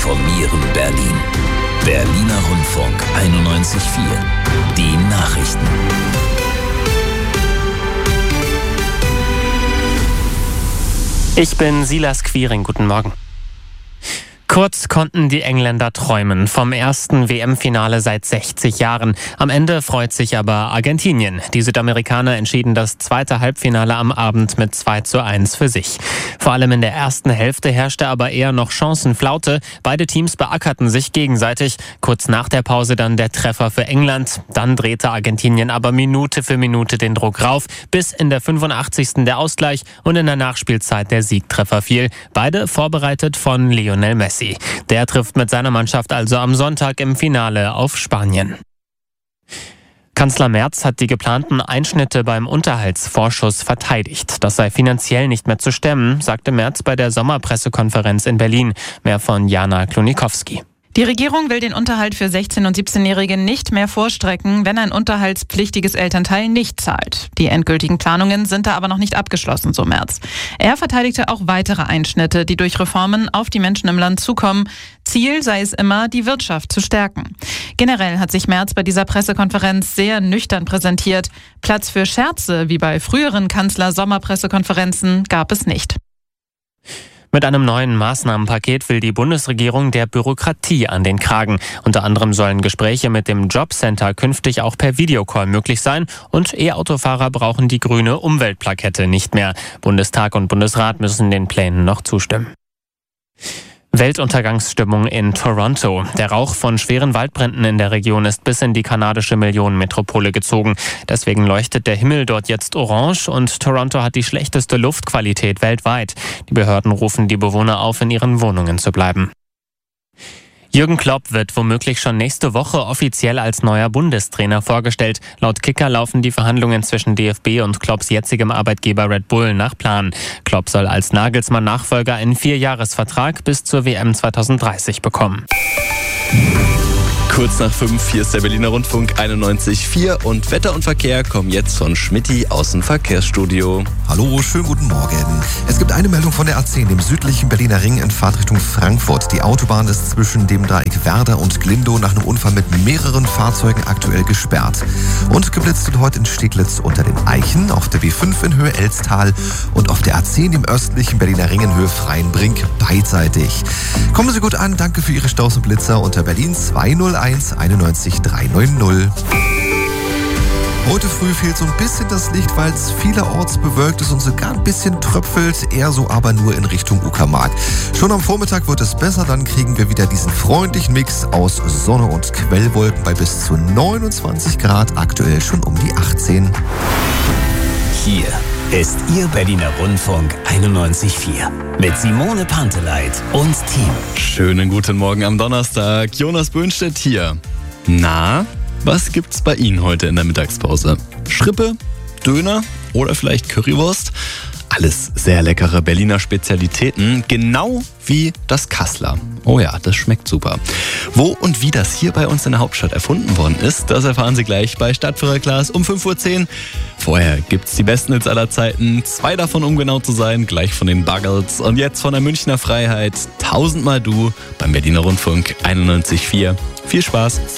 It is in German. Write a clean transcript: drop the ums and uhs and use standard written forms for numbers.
informieren Berlin. Berliner Rundfunk 91.4. Die Nachrichten. Ich bin Silas Quiring, guten Morgen. Kurz konnten die Engländer träumen vom ersten WM-Finale seit 60 Jahren. Am Ende freut sich aber Argentinien. Die Südamerikaner entschieden das zweite Halbfinale am Abend mit 2:1 für sich. Vor allem in der ersten Hälfte herrschte aber eher noch Chancenflaute. Beide Teams beackerten sich gegenseitig. Kurz nach der Pause dann der Treffer für England. Dann drehte Argentinien aber Minute für Minute den Druck rauf, bis in der 85. der Ausgleich und in der Nachspielzeit der Siegtreffer fiel. Beide vorbereitet von Lionel Messi. Der trifft mit seiner Mannschaft also am Sonntag im Finale auf Spanien. Kanzler Merz hat die geplanten Einschnitte beim Unterhaltsvorschuss verteidigt. Das sei finanziell nicht mehr zu stemmen, sagte Merz bei der Sommerpressekonferenz in Berlin. Mehr von Jana Klonikowski. Die Regierung will den Unterhalt für 16- und 17-Jährige nicht mehr vorstrecken, wenn ein unterhaltspflichtiges Elternteil nicht zahlt. Die endgültigen Planungen sind da aber noch nicht abgeschlossen, so Merz. Er verteidigte auch weitere Einschnitte, die durch Reformen auf die Menschen im Land zukommen. Ziel sei es immer, die Wirtschaft zu stärken. Generell hat sich Merz bei dieser Pressekonferenz sehr nüchtern präsentiert. Platz für Scherze, wie bei früheren Kanzler-Sommerpressekonferenzen, gab es nicht. Mit einem neuen Maßnahmenpaket will die Bundesregierung der Bürokratie an den Kragen. Unter anderem sollen Gespräche mit dem Jobcenter künftig auch per Videocall möglich sein und E-Autofahrer brauchen die grüne Umweltplakette nicht mehr. Bundestag und Bundesrat müssen den Plänen noch zustimmen. Weltuntergangsstimmung in Toronto. Der Rauch von schweren Waldbränden in der Region ist bis in die kanadische Millionenmetropole gezogen. Deswegen leuchtet der Himmel dort jetzt orange und Toronto hat die schlechteste Luftqualität weltweit. Die Behörden rufen die Bewohner auf, in ihren Wohnungen zu bleiben. Jürgen Klopp wird womöglich schon nächste Woche offiziell als neuer Bundestrainer vorgestellt. Laut Kicker laufen die Verhandlungen zwischen DFB und Klopps jetzigem Arbeitgeber Red Bull nach Plan. Klopp soll als Nagelsmann-Nachfolger einen 4-Jahres-Vertrag bis zur WM 2030 bekommen. Kurz nach 5, hier ist der Berliner Rundfunk 91.4 und Wetter und Verkehr kommen jetzt von Schmitty aus dem Verkehrsstudio. Hallo, schönen guten Morgen. Es gibt eine Meldung von der A10, dem südlichen Berliner Ring in Fahrtrichtung Frankfurt. Die Autobahn ist zwischen dem Dreieck Werder und Glindow nach einem Unfall mit mehreren Fahrzeugen aktuell gesperrt. Und geblitzt wird heute in Steglitz unter den Eichen, auf der B5 in Höhe Elztal und auf der A10 im östlichen Berliner Ring in Höhe Freienbrink beidseitig. Kommen Sie gut an, danke für Ihre Staus und Blitzer unter Berlin 201 91 390. Heute früh fehlt so ein bisschen das Licht, weil es vielerorts bewölkt ist und sogar ein bisschen tröpfelt, eher so aber nur in Richtung Uckermark. Schon am Vormittag wird es besser, dann kriegen wir wieder diesen freundlichen Mix aus Sonne und Quellwolken bei bis zu 29 Grad, aktuell schon um die 18. Hier ist Ihr Berliner Rundfunk 91.4 mit Simone Panteleit und Team. Schönen guten Morgen am Donnerstag. Jonas Böhnstedt hier. Na, was gibt's bei Ihnen heute in der Mittagspause? Schrippe, Döner oder vielleicht Currywurst? Alles sehr leckere Berliner Spezialitäten, genau wie das Kasseler. Oh ja, das schmeckt super. Wo und wie das hier bei uns in der Hauptstadt erfunden worden ist, das erfahren Sie gleich bei Stadtführerklaas um 5:10 Uhr. Vorher gibt's die besten Hits aller Zeiten, 2 davon um genau zu sein, gleich von den Buggles und jetzt von der Münchner Freiheit, 1000-mal Du beim Berliner Rundfunk 91.4. Viel Spaß!